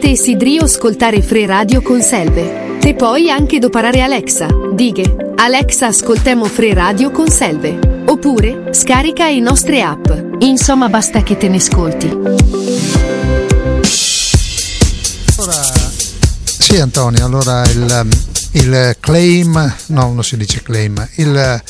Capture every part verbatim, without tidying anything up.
desideri ascoltare Free Radio con Selve. Te puoi anche doparare Alexa. Dighe, Alexa ascoltemo Free Radio con Selve. Oppure, scarica i nostre app. Insomma, basta che te ne ascolti. Allora, sì Antonio, allora il, il claim, no non si dice claim, il,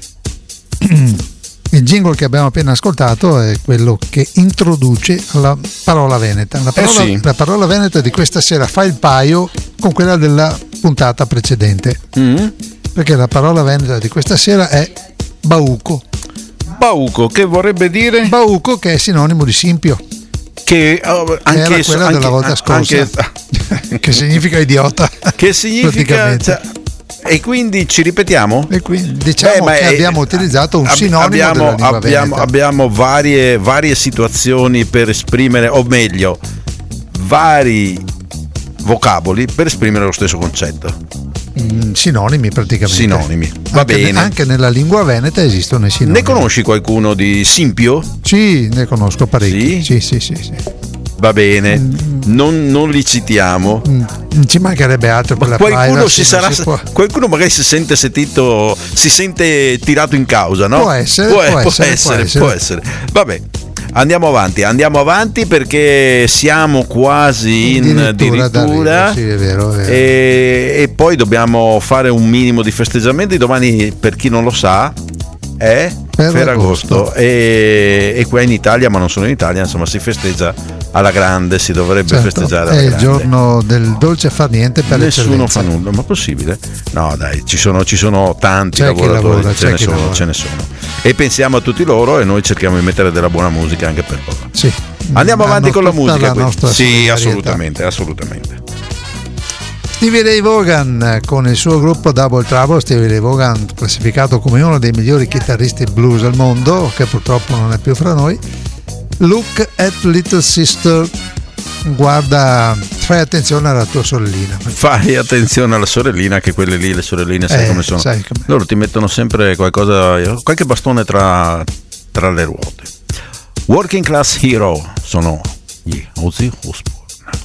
il jingle che abbiamo appena ascoltato è quello che introduce la parola veneta. La parola, eh sì. la parola veneta di questa sera fa il paio con quella della puntata precedente, mm-hmm. perché la parola veneta di questa sera è bauco. Bauco, che vorrebbe dire? Bauco, che è sinonimo di simpio. Che oh, anche era quella anche, della volta scorsa, anche, che significa idiota. Che significa? Cioè, e quindi ci ripetiamo? E quindi diciamo Beh, che è, abbiamo utilizzato un sinonimo abbiamo, della lingua abbiamo, veneta. abbiamo varie, varie situazioni per esprimere, o meglio, vari vocaboli per esprimere lo stesso concetto. Mm, sinonimi praticamente. Sinonimi, va anche bene. Ne, anche nella lingua veneta esistono i sinonimi. Ne conosci qualcuno di simpio? Sì, ne conosco parecchi. Sì, sì, sì, sì, sì. Va bene, mm. non, non li citiamo. Mm. Ci mancherebbe altro per la qualcuno privacy, si sarà si può... qualcuno magari si sente sentito, si sente tirato in causa, no? Può essere, può, può, può, essere, essere, può essere, può essere. Vabbè. Andiamo avanti, andiamo avanti perché siamo quasi in addirittura, sì, è vero, è vero. E, e poi dobbiamo fare un minimo di festeggiamenti. Domani, per chi non lo sa, è Ferragosto e, e qua in Italia, ma non solo in Italia, insomma, si festeggia alla grande, si dovrebbe certo, festeggiare alla è grande. Il giorno del dolce far niente per nessuno l'eccellenza. fa nulla, ma possibile? No dai, ci sono, ci sono tanti c'è lavoratori, lavora, ce, ne sono, lavora. ce ne sono e pensiamo a tutti loro e noi cerchiamo di mettere della buona musica anche per loro. Sì. Andiamo avanti con la musica, la nostra sì, assolutamente, assolutamente. Stevie Ray Vaughan con il suo gruppo Double Trouble. Stevie Ray Vaughan classificato come uno dei migliori chitarristi blues al mondo, che purtroppo non è più fra noi. Look at Little Sister, guarda, fai attenzione alla tua sorellina. Fai attenzione alla sorellina, che quelle lì, le sorelline, sai eh, come sono. Sai com'è. Loro ti mettono sempre qualcosa, qualche bastone tra, tra le ruote. Working Class Hero sono gli Ozzy Osbourne.